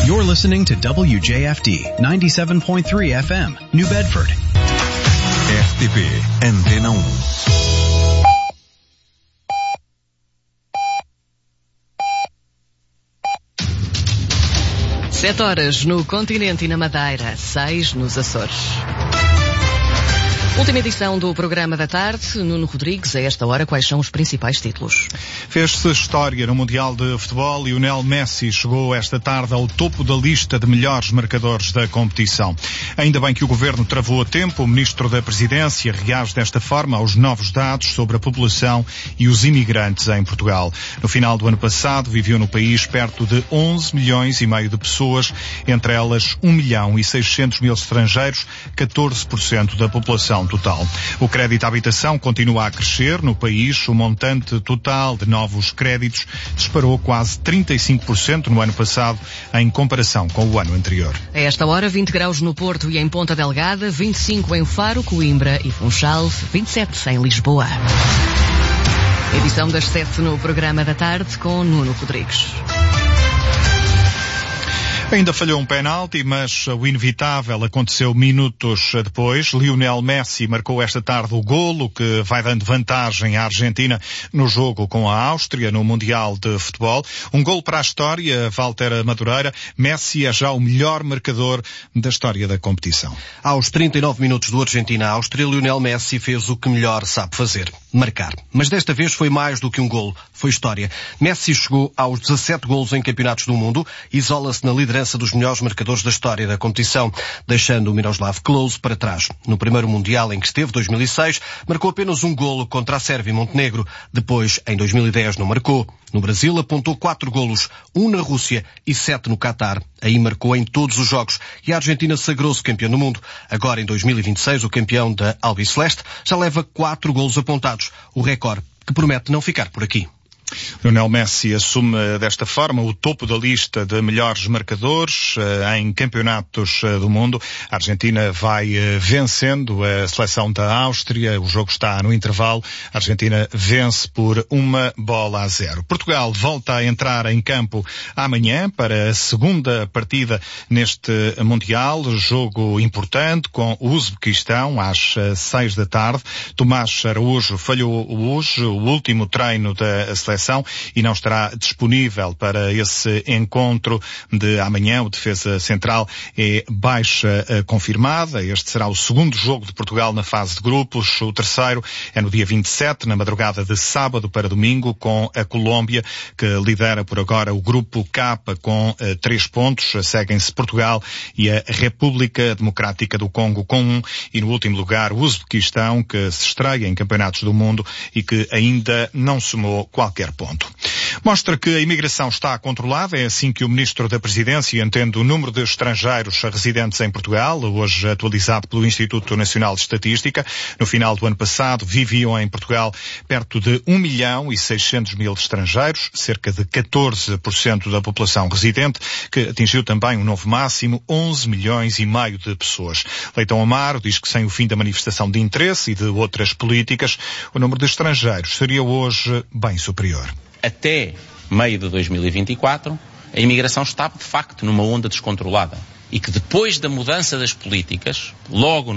You're listening to WJFD 97.3 FM, New Bedford. RTP Antena 1. Sete horas no continente e na Madeira, 6 nos Açores. Última edição do programa da tarde. Nuno Rodrigues, a esta hora, quais são os principais títulos? Fez-se história no Mundial de Futebol. Lionel Messi chegou esta tarde ao topo da lista de melhores marcadores da competição. Ainda bem que o Governo travou a tempo. O Ministro da Presidência reage desta forma aos novos dados sobre a população e os imigrantes em Portugal. No final do ano passado, viviam no país perto de 11 milhões e meio de pessoas, entre elas 1 milhão e 600 mil estrangeiros, 14% da população total. O crédito à habitação continua a crescer no país. O montante total de novos créditos disparou quase 35% no ano passado, em comparação com o ano anterior. A esta hora, 20 graus no Porto e em Ponta Delgada, 25 em Faro, Coimbra e Funchal, 27 em Lisboa. Edição das 7 no programa da tarde com Nuno Rodrigues. Ainda falhou um penalti, mas o inevitável aconteceu minutos depois. Lionel Messi marcou esta tarde o golo que vai dando vantagem à Argentina no jogo com a Áustria no Mundial de Futebol. Um golo para a história, Walter Madureira. Messi é já o melhor marcador da história da competição. Aos 39 minutos do Argentina-Áustria, Lionel Messi fez o que melhor sabe fazer: marcar. Mas desta vez foi mais do que um golo, foi história. Messi chegou aos 17 golos em campeonatos do mundo, isola-se na liderança dos melhores marcadores da história da competição, deixando o Miroslav Klose para trás. No primeiro Mundial em que esteve, 2006, marcou apenas um golo contra a Sérvia e Montenegro. Depois, em 2010, não marcou. No Brasil, apontou 4 golos, 1 na Rússia e 7 no Qatar. Aí marcou em todos os jogos e a Argentina sagrou-se campeão do mundo. Agora, em 2026, o campeão da Albiceleste já leva 4 golos apontados, o recorde que promete não ficar por aqui. Lionel Messi assume desta forma o topo da lista de melhores marcadores em campeonatos do mundo. A Argentina vai vencendo a seleção da Áustria. O jogo está no intervalo. A Argentina vence por 1-0. Portugal volta a entrar em campo amanhã para a segunda partida neste Mundial. Jogo importante com o Uzbequistão às 6 da tarde. Tomás Araújo falhou hoje o último treino da seleção e não estará disponível para esse encontro de amanhã. O defesa central é baixa confirmada. Este será o segundo jogo de Portugal na fase de grupos. O terceiro é no dia 27, na madrugada de sábado para domingo, com a Colômbia, que lidera por agora o grupo K com 3 pontos. Seguem-se Portugal e a República Democrática do Congo com 1. E no último lugar, o Uzbequistão, que se estreia em campeonatos do mundo e que ainda não somou qualquer ponto. Mostra que a imigração está controlada. É assim que o Ministro da Presidência entende o número de estrangeiros residentes em Portugal, hoje atualizado pelo Instituto Nacional de Estatística. No final do ano passado, viviam em Portugal perto de 1 milhão e 600 mil estrangeiros, cerca de 14% da população residente, que atingiu também um novo máximo, 11 milhões e meio de pessoas. Leitão Amaro diz que sem o fim da manifestação de interesse e de outras políticas, o número de estrangeiros seria hoje bem superior. Até meio de 2024, a imigração estava de facto numa onda descontrolada e que depois da mudança das políticas, logo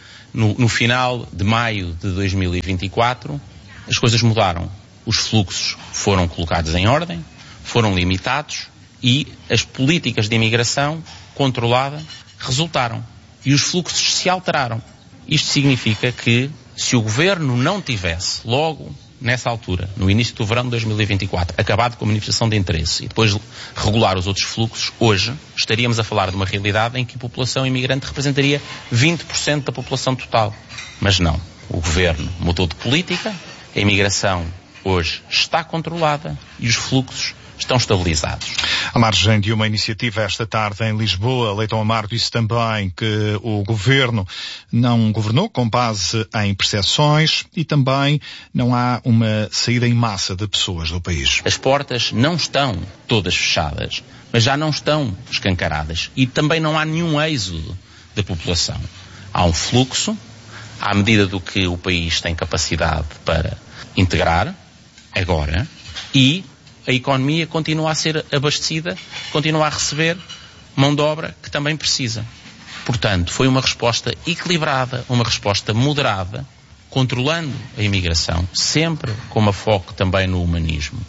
no final de maio de 2024, as coisas mudaram. Os fluxos foram colocados em ordem, foram limitados e as políticas de imigração controlada resultaram e os fluxos se alteraram. Isto significa que se o Governo não tivesse logo nessa altura, no início do verão de 2024, acabado com a manifestação de interesse e depois regular os outros fluxos, hoje estaríamos a falar de uma realidade em que a população imigrante representaria 20% da população total. Mas não. O Governo mudou de política, a imigração hoje está controlada e os fluxos estão estabilizados. À margem de uma iniciativa esta tarde em Lisboa, Leitão Amaro disse também que o Governo não governou com base em percepções e também não há uma saída em massa de pessoas do país. As portas não estão todas fechadas, mas já não estão escancaradas e também não há nenhum êxodo da população. Há um fluxo, à medida do que o país tem capacidade para integrar, agora, e a economia continua a ser abastecida, continua a receber mão de obra que também precisa. Portanto, foi uma resposta equilibrada, uma resposta moderada, controlando a imigração, sempre com uma foco também no humanismo.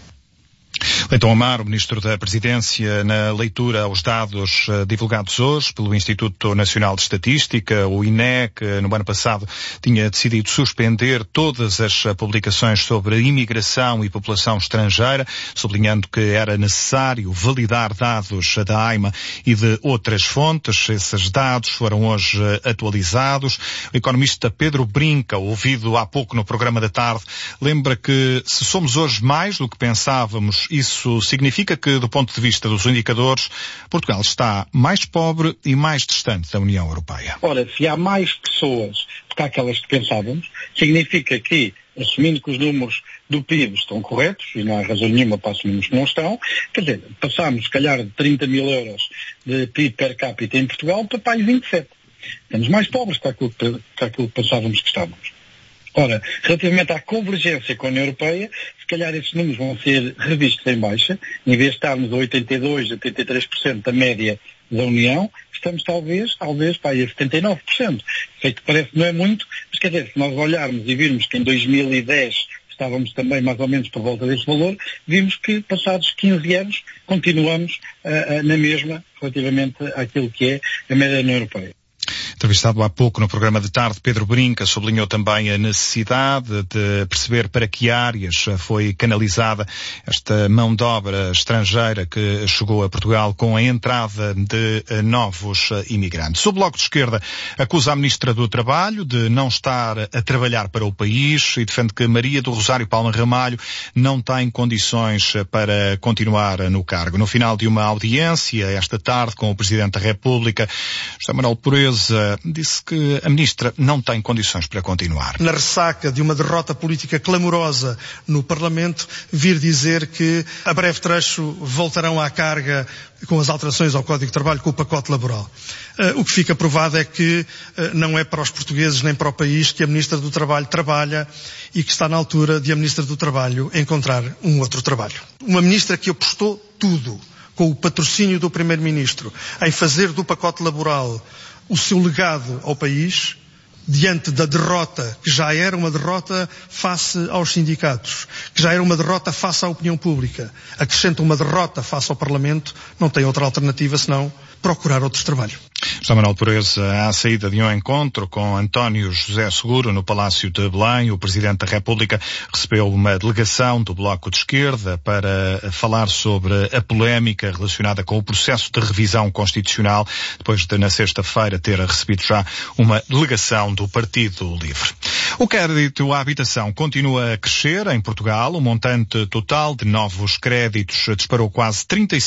Leitão Amaro, Ministro da Presidência, na leitura aos dados divulgados hoje pelo Instituto Nacional de Estatística, o INE, que no ano passado tinha decidido suspender todas as publicações sobre imigração e população estrangeira, sublinhando que era necessário validar dados da AIMA e de outras fontes. Esses dados foram hoje atualizados. O economista Pedro Brinca, ouvido há pouco no programa da tarde, lembra que se somos hoje mais do que pensávamos, isso significa que, do ponto de vista dos indicadores, Portugal está mais pobre e mais distante da União Europeia. Ora, se há mais pessoas do que aquelas que pensávamos, significa que, assumindo que os números do PIB estão corretos, e não há razão nenhuma para assumirmos que não estão, quer dizer, passámos, se calhar, de 30 mil euros de PIB per capita em Portugal para 27. Estamos mais pobres que aquilo que pensávamos que estávamos. Ora, relativamente à convergência com a União Europeia, se calhar esses números vão ser revistos em baixa. Em vez de estarmos a 82%, 83% da média da União, estamos talvez para aí a 79%. Sei que parece que não é muito, mas quer dizer, se nós olharmos e virmos que em 2010 estávamos também mais ou menos por volta desse valor, vimos que passados 15 anos continuamos na mesma relativamente àquilo que é a média da União Europeia. Entrevistado há pouco no programa de tarde, Pedro Brinca sublinhou também a necessidade de perceber para que áreas foi canalizada esta mão de obra estrangeira que chegou a Portugal com a entrada de novos imigrantes. O Bloco de Esquerda acusa a Ministra do Trabalho de não estar a trabalhar para o país e defende que Maria do Rosário Palma Ramalho não tem condições para continuar no cargo. No final de uma audiência esta tarde com o Presidente da República, José Manuel Pureza disse que a Ministra não tem condições para continuar. Na ressaca de uma derrota política clamorosa no Parlamento, vir dizer que a breve trecho voltarão à carga com as alterações ao Código de Trabalho, com o pacote laboral. O que fica provado é que não é para os portugueses nem para o país que a Ministra do Trabalho trabalha e que está na altura de a Ministra do Trabalho encontrar um outro trabalho. Uma Ministra que apostou tudo, com o patrocínio do Primeiro-Ministro, em fazer do pacote laboral o seu legado ao país, diante da derrota, que já era uma derrota face aos sindicatos, que já era uma derrota face à opinião pública, acrescenta uma derrota face ao Parlamento, não tem outra alternativa senão procurar outro trabalho. José Manuel Pureza, à saída de um encontro com António José Seguro no Palácio de Belém, o Presidente da República recebeu uma delegação do Bloco de Esquerda para falar sobre a polémica relacionada com o processo de revisão constitucional, depois de, na sexta-feira, ter recebido já uma delegação do Partido Livre. O crédito à habitação continua a crescer em Portugal. O montante total de novos créditos disparou quase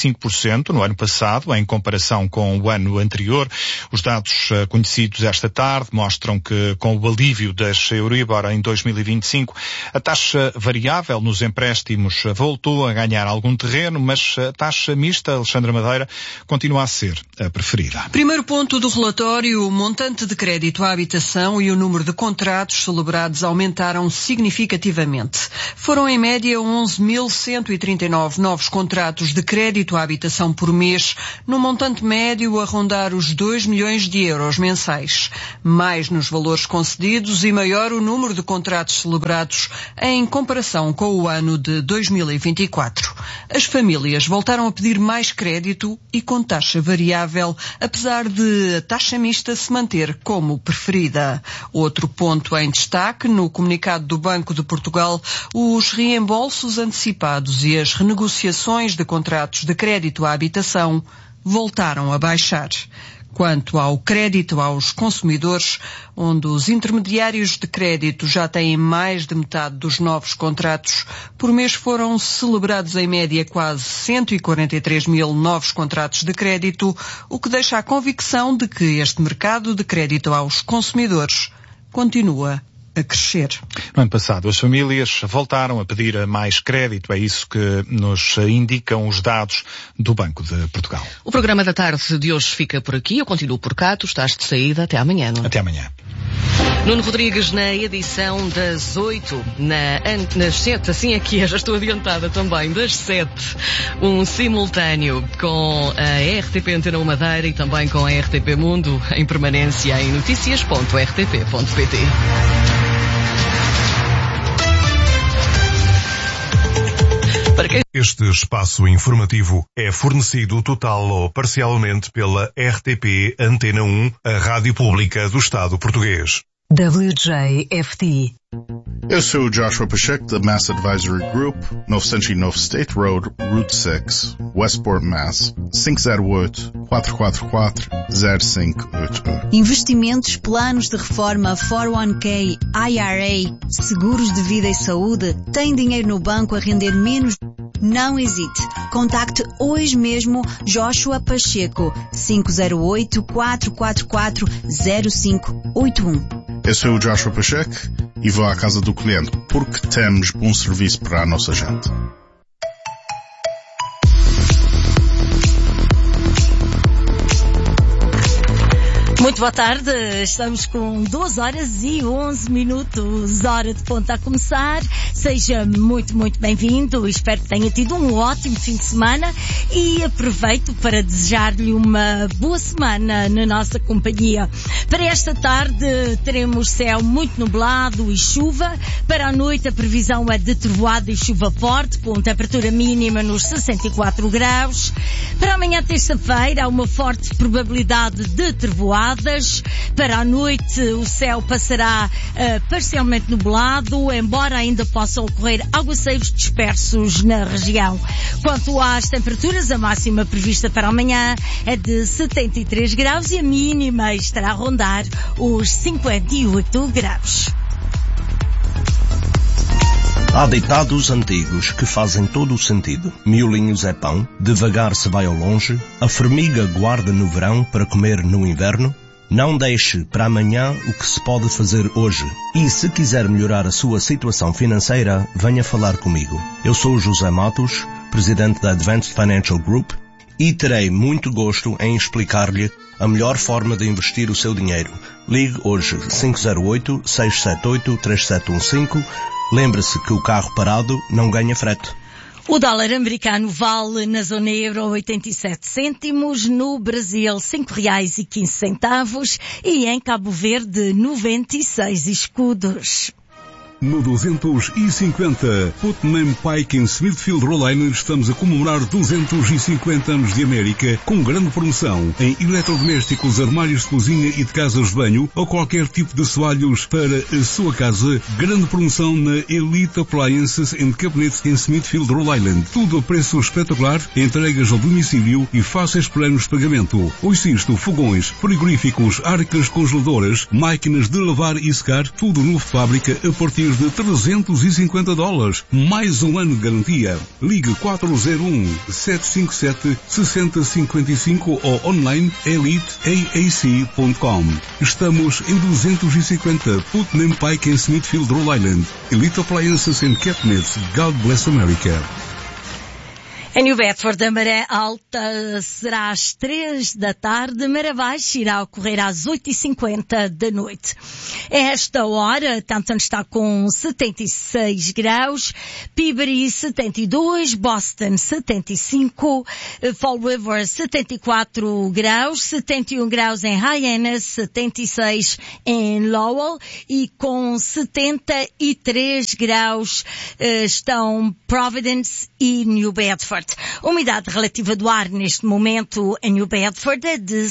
35% no ano passado, em comparação com o ano anterior. Os dados conhecidos esta tarde mostram que, com o alívio das Euribor em 2025, a taxa variável nos empréstimos voltou a ganhar algum terreno, mas a taxa mista, Alexandra Madeira, continua a ser a preferida. Primeiro ponto do relatório: o montante de crédito à habitação e o número de contratos celebrados aumentaram significativamente. Foram, em média, 11.139 novos contratos de crédito à habitação por mês, num montante médio a rondar os 2 milhões de euros mensais. Mais nos valores concedidos e maior o número de contratos celebrados em comparação com o ano de 2024. As famílias voltaram a pedir mais crédito e com taxa variável, apesar de a taxa mista se manter como preferida. Outro ponto em destaque no comunicado do Banco de Portugal: os reembolsos antecipados e as renegociações de contratos de crédito à habitação voltaram a baixar. Quanto ao crédito aos consumidores, onde os intermediários de crédito já têm mais de metade dos novos contratos, por mês foram celebrados em média quase 143 mil novos contratos de crédito, o que deixa a convicção de que este mercado de crédito aos consumidores continua a crescer. No ano passado, as famílias voltaram a pedir mais crédito. É isso que nos indicam os dados do Banco de Portugal. O programa da tarde de hoje fica por aqui. Eu continuo por cá. Tu estás de saída. Até amanhã, não? Até amanhã. Nuno Rodrigues na edição das 8, nas 7, assim aqui, já estou adiantada também, das 7, um simultâneo com a RTP Antena 1 Madeira e também com a RTP Mundo em permanência em noticias.rtp.pt. Este espaço informativo é fornecido total ou parcialmente pela RTP Antena 1, a rádio pública do Estado português. WJFD. Eu sou o Joshua Pacheco da Mass Advisory Group, 909 State Road, Route 6, Westport, Mass. 508-444-0581. Investimentos, planos de reforma, 401k, IRA, seguros de vida e saúde. Tem dinheiro no banco a render menos? Não hesite. Contacte hoje mesmo Joshua Pacheco, 508-444-0581. Eu sou o Joshua Pacheco e vou à casa do cliente porque temos bom serviço para a nossa gente. Muito boa tarde, estamos com 12 horas e 11 minutos, hora de ponta a começar. Seja muito bem-vindo, espero que tenha tido um ótimo fim de semana e aproveito para desejar-lhe uma boa semana na nossa companhia. Para esta tarde teremos céu muito nublado e chuva, para a noite a previsão é de trovoada e chuva forte, com temperatura mínima nos 64 graus. Para amanhã terça-feira há uma forte probabilidade de trovoada. Para a noite o céu passará parcialmente nublado, embora ainda possam ocorrer aguaceiros dispersos na região. Quanto às temperaturas, a máxima prevista para amanhã é de 73 graus e a mínima estará a rondar os 58 graus. Há ditados antigos que fazem todo o sentido. Miolinhos é pão, devagar se vai ao longe, a formiga guarda no verão para comer no inverno. Não deixe para amanhã o que se pode fazer hoje. E se quiser melhorar a sua situação financeira, venha falar comigo. Eu sou José Matos, presidente da Advanced Financial Group, e terei muito gosto em explicar-lhe a melhor forma de investir o seu dinheiro. Ligue hoje 508-678-3715. Lembre-se que o carro parado não ganha frete. O dólar americano vale na zona euro 87 cêntimos, no Brasil R$5,15 e em Cabo Verde 96 escudos. No 250, Putnam Pike em Smithfield, Rhode Island, estamos a comemorar 250 anos de América com grande promoção em eletrodomésticos, armários de cozinha e de casas de banho ou qualquer tipo de soalhos para a sua casa. Grande promoção na Elite Appliances and Cabinets em Smithfield, Rhode Island. Tudo a preço espetacular, entregas ao domicílio e fáceis planos de pagamento. Ouça isto, fogões, frigoríficos, arcas congeladoras, máquinas de lavar e secar, tudo novo de fábrica a partir de $350. Mais um ano de garantia. Ligue 401-757-6055 ou online eliteaac.com. Estamos em 250 Putnam Pike em Smithfield, Rhode Island. Elite Appliances and Cabinets. God bless America. Em New Bedford, a maré alta será às 3 da tarde, maré baixa irá ocorrer às 8h50 da noite. A esta hora, Tampton está com 76 graus, Peabody 72, Boston 75, Fall River 74 graus, 71 graus em Hyannis, 76 em Lowell e com 73 graus estão Providence e New Bedford. A umidade relativa do ar neste momento em New Bedford é de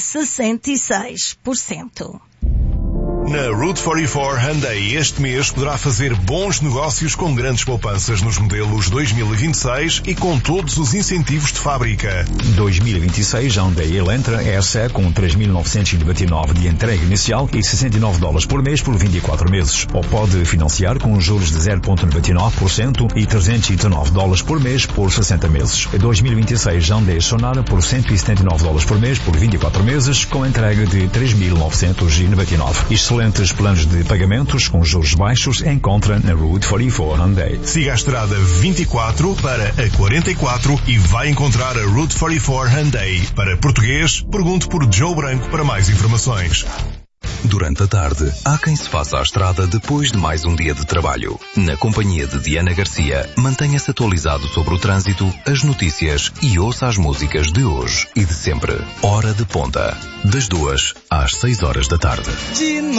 66%. Na Route 44 Hyundai este mês poderá fazer bons negócios com grandes poupanças nos modelos 2026 e com todos os incentivos de fábrica. 2026 Hyundai Elantra SE com 3.999 de entrega inicial e $69 por mês por 24 meses. Ou pode financiar com juros de 0,99% e $319 por mês por 60 meses. 2026 Hyundai Sonata por $179 por mês por 24 meses com entrega de 3.999. Excelente excelentes planos de pagamentos com juros baixos encontra na Route 44 Hyundai. Siga a estrada 24 para a 44 e vai encontrar a Route 44 Hyundai. Para português, pergunte por Joe Branco para mais informações. Durante a tarde, há quem se faça à estrada depois de mais um dia de trabalho. Na companhia de Diana Garcia, mantenha-se atualizado sobre o trânsito, as notícias e ouça as músicas de hoje e de sempre. Hora de Ponta, das 2 às 6 horas da tarde.